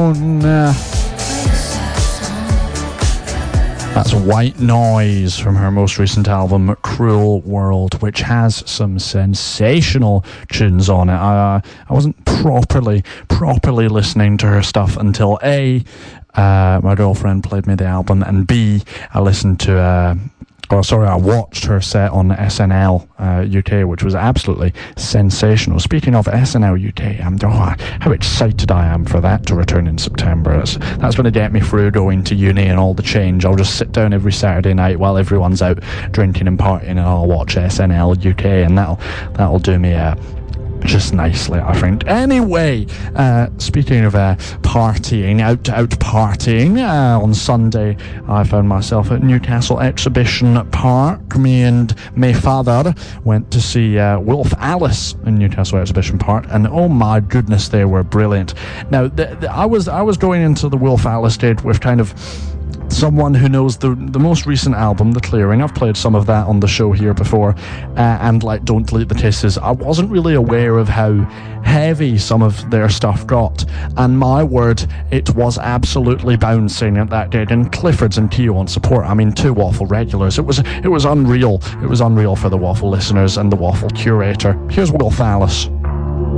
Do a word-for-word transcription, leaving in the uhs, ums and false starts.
down. Uh, That's White Noise from her most recent album, Cruel World, which has some sensational tunes on it. I, uh, I wasn't properly, properly listening to her stuff until A, uh, my girlfriend played me the album, and B, I listened to... Uh, Oh, sorry, I watched her set on S N L uh, U K, which was absolutely sensational. Speaking of S N L U K, I'm, oh, how excited I am for that to return in September. That's, that's going to get me through going to uni and all the change. I'll just sit down every Saturday night while everyone's out drinking and partying, and I'll watch S N L U K, and that'll, that'll do me a... Uh, just nicely, I think. Anyway, uh, speaking of uh, partying, out-out partying, uh, on Sunday I found myself at Newcastle Exhibition Park. Me and my father went to see uh, Wolf Alice in Newcastle Exhibition Park, and oh my goodness, they were brilliant. Now, th- th- I was I was going into the Wolf Alice date with kind of someone who knows the the most recent album, The Clearing. I've played some of that on the show here before, uh, and like Don't Delete the Kisses. I wasn't really aware of how heavy some of their stuff got, and my word, it was absolutely bouncing at that date. And Clifford's and Keo on support. I mean, two Waffle regulars. It was it was unreal. It was unreal for the Waffle listeners and the Waffle curator. Here's Wolf Alice.